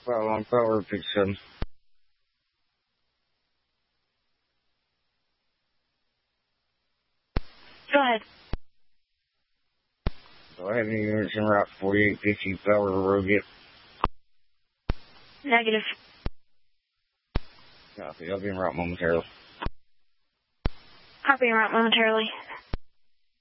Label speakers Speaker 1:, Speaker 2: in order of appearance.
Speaker 1: Well, on power, pick 7.
Speaker 2: Go ahead.
Speaker 1: Do I have any units en route 4850 power road yet?
Speaker 2: Negative.
Speaker 1: Copy. I'll be en route momentarily.
Speaker 2: Copy en route momentarily.